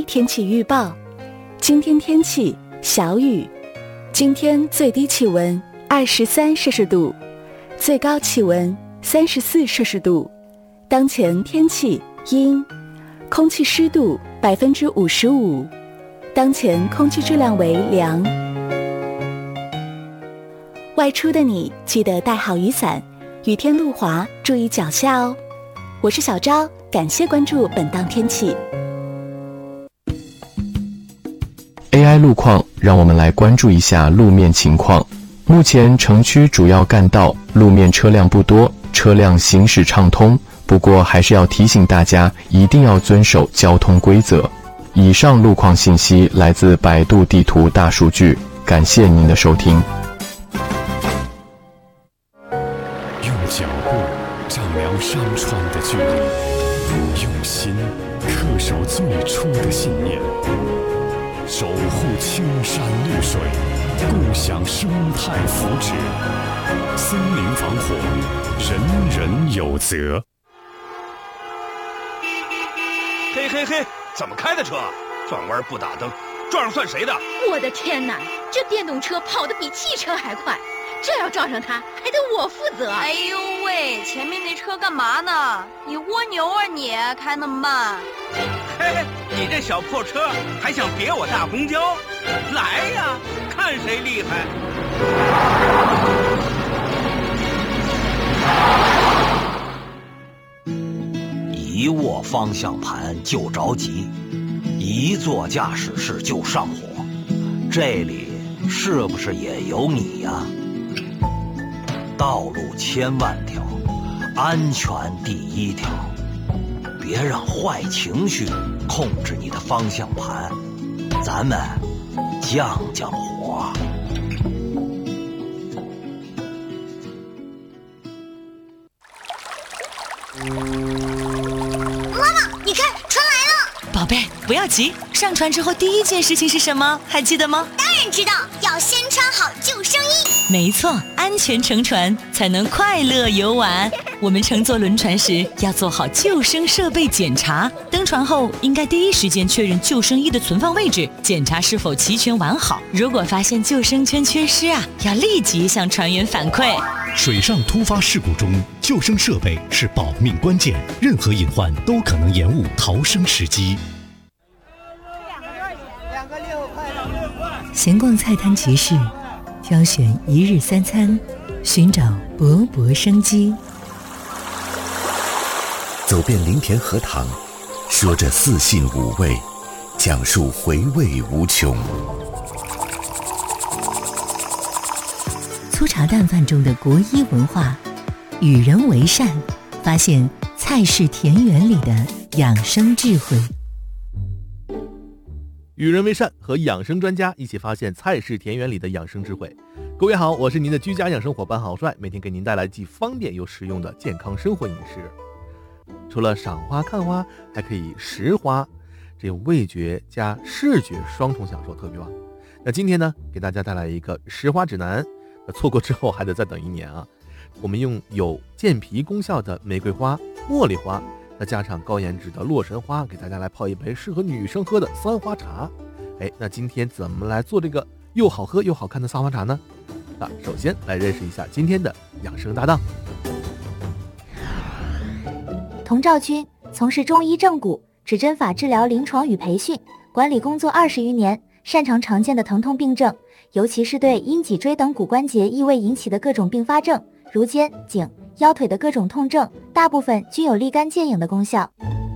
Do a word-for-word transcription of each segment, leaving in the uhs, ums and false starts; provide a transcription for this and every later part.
天气预报。今天天气小雨，今天最低气温二十三摄氏度，最高气温三十四摄氏度。当前天气阴，空气湿度百分之五十五，当前空气质量为良。外出的你记得带好雨伞，雨天路滑，注意脚下哦。我是小昭，感谢关注本档天气。 A I 路况，让我们来关注一下路面情况。目前城区主要干道路面车辆不多，车辆行驶畅通，不过还是要提醒大家一定要遵守交通规则。以上路况信息来自百度地图大数据，感谢您的收听。 用脚步丈量山川的距离，用心恪守最初的信念，守护青山绿水，共享生态福祉。森林防火，人人有责。 嘿嘿嘿，怎么开的车？转弯不打灯，撞上算谁的？ 我的天哪，这电动车跑得比汽车还快，这要撞上它，还得我负责。 哎呦喂，前面那车干嘛呢？你蜗牛啊你，开那么慢。 嘿嘿，你这小破车还想别我大公交？来呀，看谁厉害！ 一握方向盘就着急，一坐驾驶室就上火，这里是不是也有你呀？道路千万条，安全第一条，别让坏情绪控制你的方向盘，咱们降降火。 你看，船来了！ 宝贝，不要急，上船之后第一件事情是什么？还记得吗？ 当然知道，要先穿好救生衣。 没错，安全乘船才能快乐游玩。我们乘坐轮船时要做好救生设备检查，登船后应该第一时间确认救生衣的存放位置，检查是否齐全完好。如果发现救生圈缺失啊，要立即向船员反馈。 水上突发事故中，救生设备是保命关键，任何隐患都可能延误逃生时机。 闲逛菜摊集市，挑选一日三餐，寻找勃勃生机。 走遍林田荷塘，说着四信五味，讲述回味无穷。 粗茶淡饭中的国医文化，与人为善，发现菜市田园里的养生智慧。 与人为善和养生专家一起发现菜市田园里的养生智慧。各位好，我是您的居家养生伙伴郝帅，每天给您带来既方便又实用的健康生活饮食。除了赏花看花，还可以食花，这味觉加视觉双重享受，特别棒。那今天呢，给大家带来一个食花指南，错过之后还得再等一年啊。我们用有健脾功效的玫瑰花、茉莉花，再加上高颜值的洛神花，给大家来泡一杯适合女生喝的三花茶。哎，那今天怎么来做这个又好喝又好看的三花茶呢？那首先来认识一下今天的养生搭档。 童兆军从事中医正骨、指针法治疗临床与培训管理工作二十余年，擅长常见的疼痛病症，尤其是对阴脊椎等骨关节异位引起的各种并发症，如肩、颈、腰腿的各种痛症，大部分均有立竿见影的功效。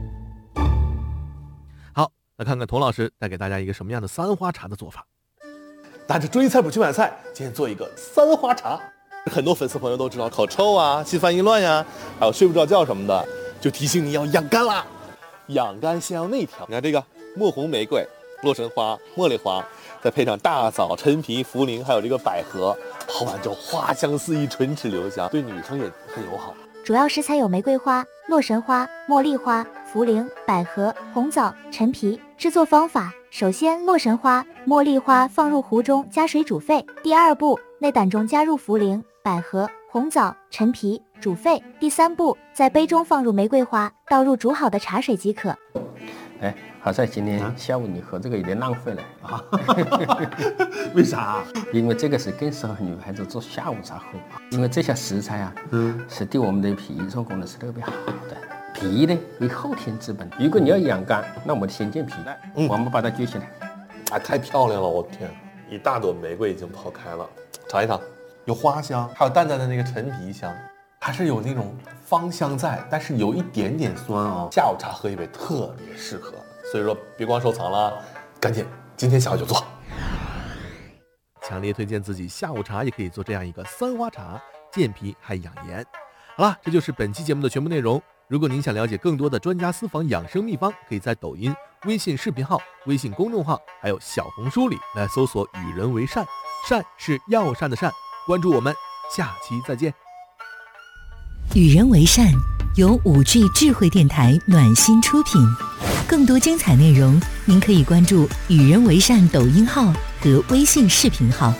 好，来看看童老师带给大家一个什么样的三花茶的做法。 拿着中医菜谱去买菜，今天做一个三花茶。很多粉丝朋友都知道口臭啊、心烦意乱呀，还有睡不着觉什么的，就提醒你要养肝啦。养肝先要内调，你看这个墨红玫瑰、洛神花、茉莉花，再配上大枣、陈皮、茯苓，还有这个百合，泡完之后花香四溢，唇齿留香，对女生也很友好。 主要食材有玫瑰花、洛神花、茉莉花、茯苓、百合、红枣、陈皮。制作方法：首先，洛神花、茉莉花放入壶中加水煮沸。第二步，内胆中加入茯苓、百合、红枣、陈皮， 煮沸。第三步，在杯中放入玫瑰花，倒入煮好的茶水即可。 哎，好在今天下午你喝这个有点浪费了啊！ 为啥？ 因为这个是更适合女孩子做下午茶喝，因为这些食材啊，嗯，是对我们的脾脏功能是特别好的。脾呢为后天之本，如果你要养肝，那我们先健脾，嗯，我们把它举起来。 啊，太漂亮了！我天，一大朵玫瑰已经泡开了，尝一尝，有花香，还有淡淡的那个陈皮香，还是有那种芳香在，但是有一点点酸啊、哦。下午茶喝一杯特别适合，所以说别光收藏了，赶紧今天下午就做。 强烈推荐自己下午茶也可以做这样一个三花茶，健脾还养颜。好了，这就是本期节目的全部内容。如果您想了解更多的专家私房养生秘方，可以在抖音、微信视频号、微信公众号还有小红书里来搜索与人为善，善是药膳的善，关注我们，下期再见。 与人为善由 五 G 智慧电台暖心出品，更多精彩内容您可以关注与人为善抖音号和微信视频号。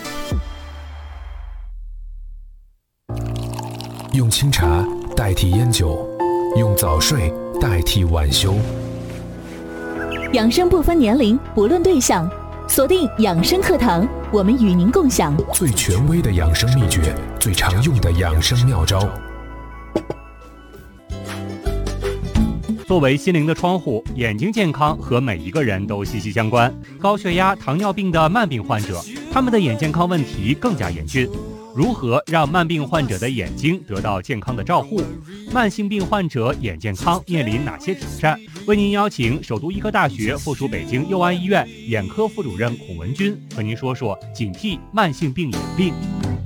用清茶代替烟酒，用早睡代替晚休。 养生不分年龄，不论对象，锁定养生课堂，我们与您共享最权威的养生秘诀，最常用的养生妙招。 作为心灵的窗户，眼睛健康和每一个人都息息相关。高血压、糖尿病的慢病患者，他们的眼健康问题更加严峻。如何让慢病患者的眼睛得到健康的照护？慢性病患者眼健康面临哪些挑战？为您邀请首都医科大学附属北京佑安医院眼科副主任孔文军和您说说警惕慢性病眼病。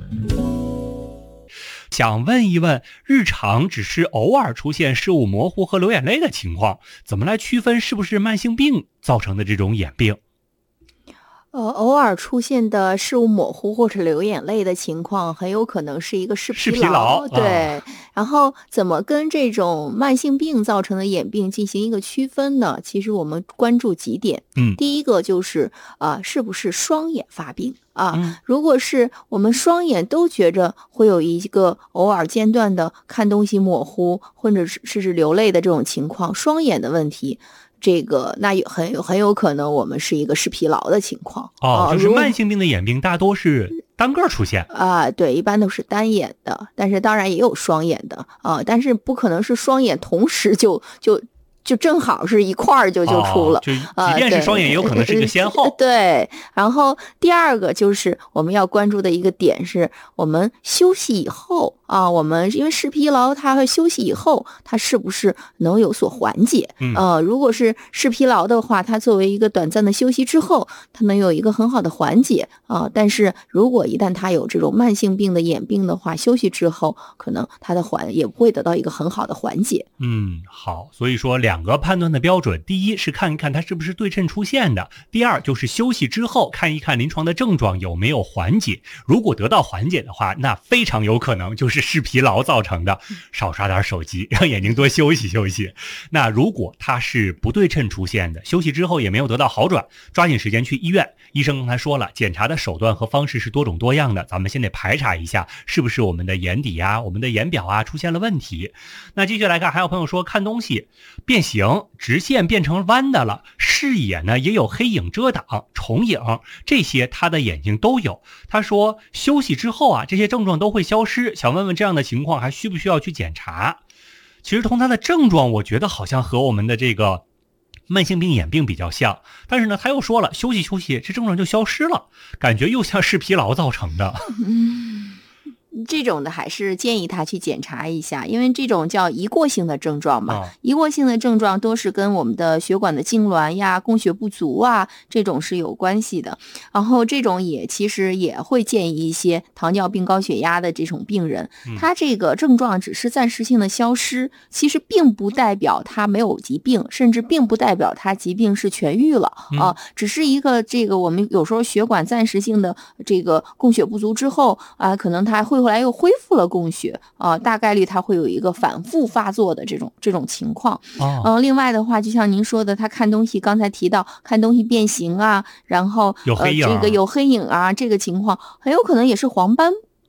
想问一问，日常只是偶尔出现视物模糊和流眼泪的情况，怎么来区分是不是慢性病造成的这种眼病？ 呃，偶尔出现的视物模糊或者流眼泪的情况，很有可能是一个视疲劳。视疲劳对、啊，然后怎么跟这种慢性病造成的眼病进行一个区分呢？其实我们关注几点。嗯，第一个就是啊、呃，是不是双眼发病啊、嗯？如果是我们双眼都觉着会有一个偶尔间断的看东西模糊，或者是是流泪的这种情况，双眼的问题。这个那有很有很有可能我们是一个视疲劳的情况哦，就是慢性病的眼病大多是单个出现啊，对，一般都是单眼的，但是当然也有双眼的啊，但是不可能是双眼同时就就就正好是一块儿就就出了， 哦、就即便是双眼也有可能是一个先后、呃。 对，然后第二个就是我们要关注的一个点是我们休息以后啊，我们因为视疲劳，它会休息以后，它是不是能有所缓解？嗯、呃，如果是视疲劳的话，它作为一个短暂的休息之后，它能有一个很好的缓解啊。但是如果一旦它有这种慢性病的眼病的话，休息之后，可能它的缓也不会得到一个很好的缓解。 嗯，好，所以说两。两个判断的标准，第一是看一看它是不是对称出现的，第二就是休息之后看一看临床的症状有没有缓解，如果得到缓解的话，那非常有可能就是视疲劳造成的，少刷点手机，让眼睛多休息休息。那如果它是不对称出现的，休息之后也没有得到好转，抓紧时间去医院，医生刚才说了，检查的手段和方式是多种多样的，咱们先得排查一下是不是我们的眼底啊、我们的眼表啊出现了问题。那继续来看，还有朋友说看东西变形，直线变成弯的了，视野呢也有黑影遮挡、重影，这些他的眼睛都有。他说休息之后啊，这些症状都会消失，想问问这样的情况还需不需要去检查？其实从他的症状，我觉得好像和我们的这个慢性病眼病比较像，但是呢他又说了休息休息，这症状就消失了，感觉又像是疲劳造成的。 嗯，这种的还是建议他去检查一下，因为这种叫一过性的症状嘛、哦、一过性的症状都是跟我们的血管的痉挛呀、供血不足啊这种是有关系的，然后这种也其实也会建议一些糖尿病高血压的这种病人、嗯、他这个症状只是暂时性的消失，其实并不代表他没有疾病，甚至并不代表他疾病是痊愈了、嗯、啊，只是一个这个我们有时候血管暂时性的这个供血不足之后啊，可能他会后来又恢复了供血啊，大概率它会有一个反复发作的这种这种情况。嗯、哦呃，另外的话，就像您说的，他看东西，刚才提到看东西变形啊，然后有黑影、 呃，这个有黑影啊，这个情况很有可能也是黄斑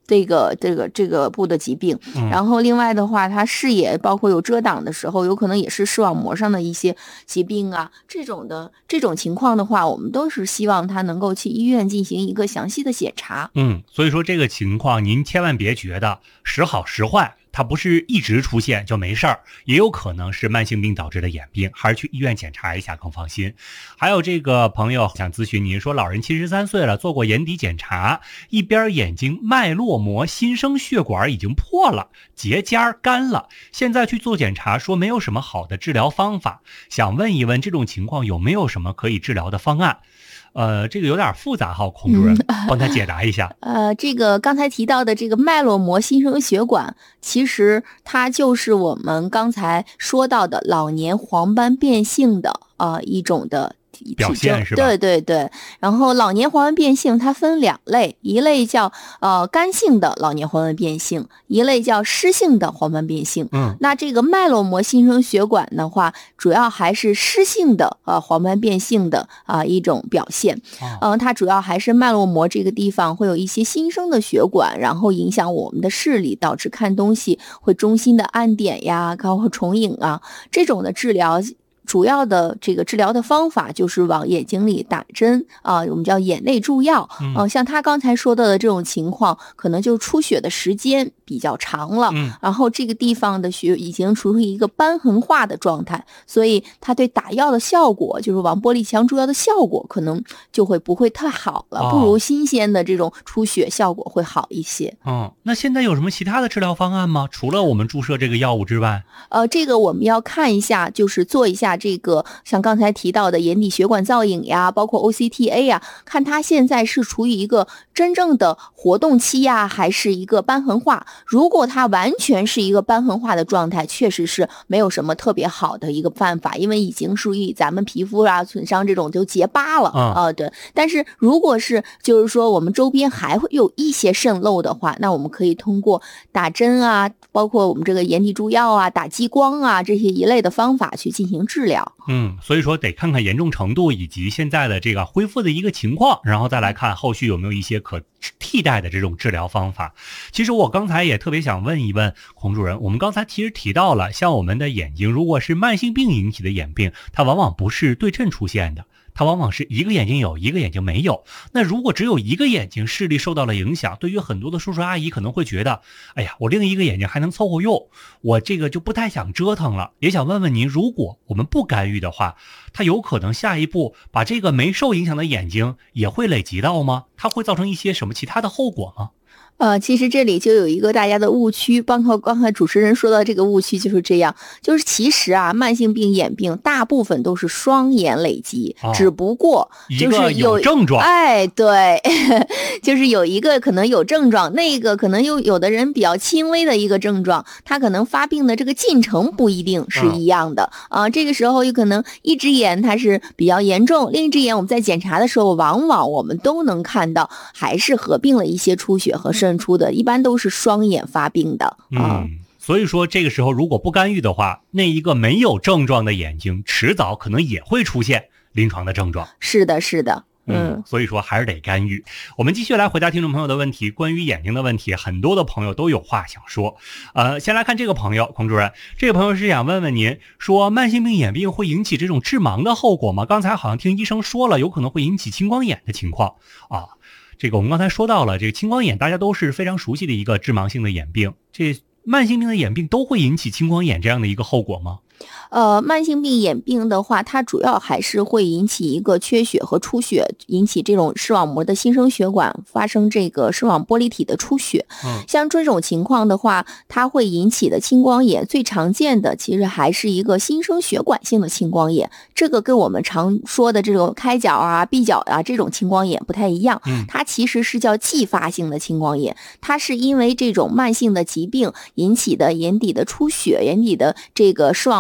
这个这个这个部的疾病，然后另外的话，它视野包括有遮挡的时候，有可能也是视网膜上的一些疾病啊，这种的这种情况的话，我们都是希望他能够去医院进行一个详细的检查。 嗯，所以说这个情况您千万别觉得时好时坏。它不是一直出现就没事儿，也有可能是慢性病导致的眼病，还是去医院检查一下更放心。还有这个朋友想咨询您说，老人七十三岁了，做过眼底检查，一边眼睛脉络膜新生血管已经破了，结痂干了，现在去做检查说没有什么好的治疗方法，想问一问这种情况有没有什么可以治疗的方案？呃，这个有点复杂哈，孔主任、嗯、帮他解答一下。 呃，这个刚才提到的这个脉络膜新生血管，其实它就是我们刚才说到的老年黄斑变性的呃一种的表现是吧？ 对对对。然后老年黄斑变性它分两类，一类叫呃干性的老年黄斑变性，一类叫湿性的黄斑变性。 嗯， 那这个脉络膜新生血管的话，主要还是湿性的呃黄斑变性的啊、呃、一种表现。嗯、呃，它主要还是脉络膜这个地方会有一些新生的血管，然后影响我们的视力，导致看东西会中心的暗点呀，包括重影啊，这种的治疗。主要的这个治疗的方法就是往眼睛里打针啊、呃，我们叫眼内注药。嗯、呃，像他刚才说到的这种情况，可能就是出血的时间比较长了， 嗯， 然后这个地方的血已经处于一个瘢痕化的状态，所以它对打药的效果，就是往玻璃腔注药的效果，可能就会不会太好了，哦、不如新鲜的这种出血效果会好一些。 嗯，那现在有什么其他的治疗方案吗？除了我们注射这个药物之外？ 呃，这个我们要看一下，就是做一下。这个像刚才提到的眼底血管造影呀，包括 O C T A 呀，看它现在是处于一个真正的活动期呀，还是一个瘢痕化。如果它完全是一个瘢痕化的状态，确实是没有什么特别好的一个办法，因为已经属于咱们皮肤啊损伤这种就结疤了啊、嗯呃。对，但是如果是就是说我们周边还会有一些渗漏的话，那我们可以通过打针啊，包括我们这个眼底注药啊、打激光啊这些一类的方法去进行治疗。 嗯，所以说得看看严重程度以及现在的这个恢复的一个情况，然后再来看后续有没有一些可替代的这种治疗方法。其实我刚才也特别想问一问孔主任，我们刚才其实提到了，像我们的眼睛如果是慢性病引起的眼病，它往往不是对称出现的，它往往是一个眼睛有，一个眼睛没有。那如果只有一个眼睛视力受到了影响，对于很多的叔叔阿姨可能会觉得，哎呀，我另一个眼睛还能凑合用，我这个就不太想折腾了。也想问问您，如果我们不干预的话，它有可能下一步把这个没受影响的眼睛也会累及到吗？它会造成一些什么其他的后果吗？ 呃，其实这里就有一个大家的误区，包括刚才主持人说到这个误区就是这样，就是其实啊，慢性病眼病大部分都是双眼累积，哦、只不过就是有症状， 哎，对，就是有一个可能有症状，那个可能有有的人比较轻微的一个症状，他可能发病的这个进程不一定是一样的啊、呃。这个时候有可能一只眼它是比较严重，另一只眼我们在检查的时候，往往我们都能看到还是合并了一些出血和渗出的，一般都是双眼发病的啊、 嗯。所以说这个时候如果不干预的话，那一个没有症状的眼睛迟早可能也会出现临床的症状。 是的是的， 嗯，所以说还是得干预。我们继续来回答听众朋友的问题，关于眼睛的问题，很多的朋友都有话想说。呃，先来看这个朋友，孔主任，这个朋友是想问问您，说慢性病眼病会引起这种致盲的后果吗？刚才好像听医生说了，有可能会引起青光眼的情况啊。这个我们刚才说到了，这个青光眼大家都是非常熟悉的一个致盲性的眼病，这慢性病的眼病都会引起青光眼这样的一个后果吗？ 呃，慢性病眼病的话，它主要还是会引起一个缺血和出血，引起这种视网膜的新生血管发生这个视网玻璃体的出血。 嗯， 像这种情况的话，它会引起的青光眼最常见的其实还是一个新生血管性的青光眼，这个跟我们常说的这种开角啊、闭角啊这种青光眼不太一样。 嗯， 它其实是叫继发性的青光眼，它是因为这种慢性的疾病引起的眼底的出血、眼底的这个视网膜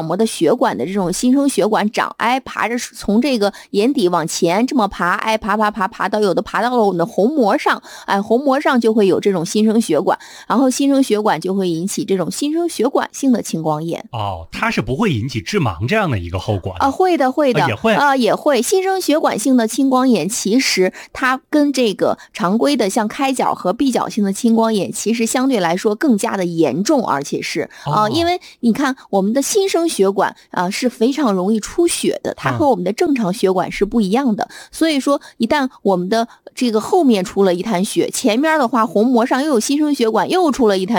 膜的血管的这种新生血管长，哎，爬着从这个眼底往前这么爬，哎，爬爬爬爬到有的爬到了我们的虹膜上，哎，虹膜上就会有这种新生血管，然后新生血管就会引起这种新生血管性的青光眼。 哦，它是不会引起致盲这样的一个后果的啊？会的，会的， 啊、也会啊、呃，也会。新生血管性的青光眼其实它跟这个常规的像开角和闭角性的青光眼其实相对来说更加的严重，而且是啊、呃，因为你看我们的新生血管啊、呃、是非常容易出血的，它和我们的正常血管是不一样的，嗯、所以说一旦我们的这个后面出了一滩血，前面的话虹膜上又有新生血管又出了一滩